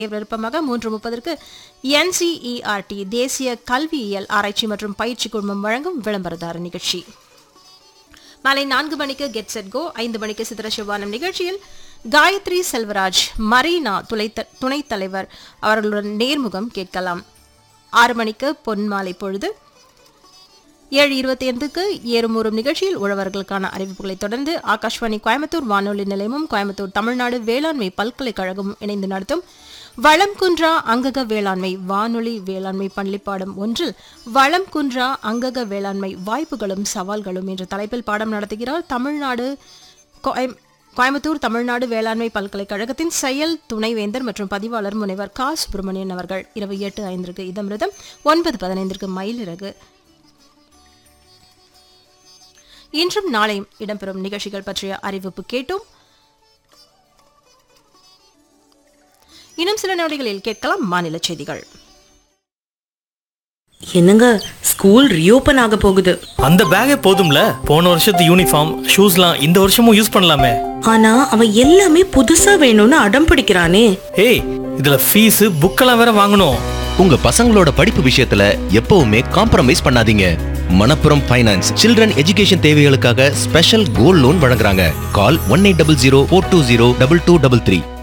விருப்பமாக 3:30 NCERT தேசிய கல்வியியல் ஆராய்ச்சி மற்றும் பயிற்சி குழுமம் வழங்கும் விளம்பரதார நிகழ்ச்சி. மாலை 4 மணிக்கு கெட் செட் கோ, 5 மணிக்கு சித்திர சிவானம் நிகழ்ச்சியில் காயத்ரி செல்வராஜ் மரீனா துணைத் தலைவர் அவர்களுடன் நேர்முகம் கேட்கலாம். 6 மணிக்கு பொன்மாலை பொழுது, 7:25க்கு ஏறுமூறும் நிகழ்ச்சியில் உழவர்களுக்கான அறிவிப்புகளை தொடர்ந்து ஆகாஷ்வாணி கோயம்புத்தூர் வானொலி நிலையமும் கோயம்புத்தூர் தமிழ்நாடு வேளாண்மை பல்கலைக்கழகமும் இணைந்து நடத்தும் வளம் குன்றா அங்கக வேளாண்மை வானொலி வேளாண்மை பள்ளிப்பாடம் 1 வளம் குன்றா அங்கக வேளாண்மை வாய்ப்புகளும் சவால்களும் என்ற தலைப்பில் பாடம் நடத்துகிறார் கோயம்புத்தூர் தமிழ்நாடு வேளாண்மை பல்கலைக்கழகத்தின் செயல் துணைவேந்தர் மற்றும் பதிவாளர் முனைவர் கா. சுப்பிரமணியன் அவர்கள். இரவு 8:05க்கு இதமிருதம், 9:15க்கு மயிலிறகு. இன்றும் நாளையும் இடம்பெறும் நிகழ்ச்சிகள் பற்றிய அறிவிப்பு கேட்டோம். இன்னும் சில நொடிகளில் கேட்கலாம் மாநில செய்திகள். என்னங்க, ஸ்கூல் ரீஓபன் ஆக போகுது. அந்த பேக்கே போதும்ல, போன வருஷத்து யூனிஃபார்ம் ஷூஸ்லாம் இந்த வருஷமும் யூஸ் பண்ணலாமே. ஆனா அவன் எல்லாமே புதுசா வேணும்னு அடம் பிடிக்கிறானே. ஏய், இதுல ஃபீஸ் புக்கெல்லாம் வேற வாங்கணும். உங்க பசங்களோட படிப்பு விஷயத்துல எப்பவுமே காம்ப்ரமைஸ் பண்ணாதீங்க. மணப்புரம் ஃபைனான்ஸ் சில்ட்ரன் எஜுகேஷன் தேவைகளுக்காக ஸ்பெஷல் கோல்ட் லோன் வழங்குறாங்க. கால் 1800 420 2233.